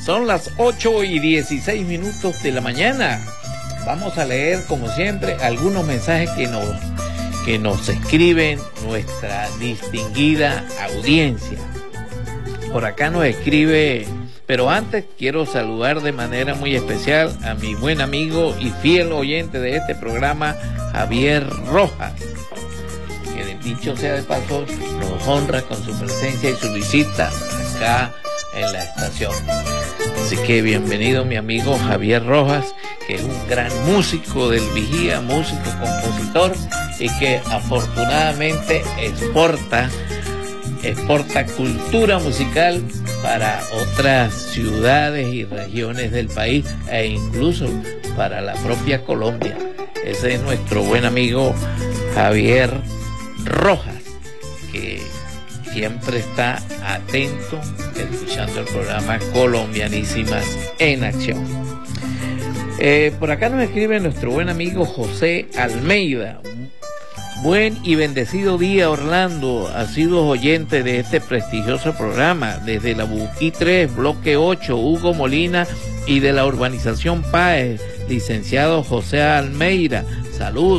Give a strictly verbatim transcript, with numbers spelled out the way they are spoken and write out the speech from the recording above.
Son las ocho y dieciséis minutos de la mañana. Vamos a leer, como siempre, algunos mensajes que nos, que nos escriben nuestra distinguida audiencia. Por acá nos escribe, pero antes quiero saludar de manera muy especial a mi buen amigo y fiel oyente de este programa, Javier Rojas, que dicho sea de paso, nos honra con su presencia y su visita acá en la estación. Así que bienvenido mi amigo Javier Rojas, que es un gran músico del Vigía, músico, compositor, y que afortunadamente exporta, exporta cultura musical para otras ciudades y regiones del país e incluso para la propia Colombia. Ese es nuestro buen amigo Javier Rojas, que siempre está atento, escuchando el programa Colombianísimas en Acción. Eh, por acá nos escribe nuestro buen amigo José Almeida. Buen y bendecido día, Orlando. Ha sido oyente de este prestigioso programa desde la Buquí tres, bloque ocho, Hugo Molina, y de la urbanización Páez, licenciado José Almeida. Saludos.